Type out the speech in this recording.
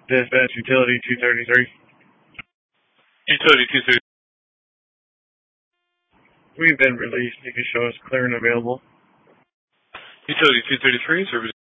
Dispatch Utility 233. Utility 233. We've been released. You can show us clear and available. Utility 233, service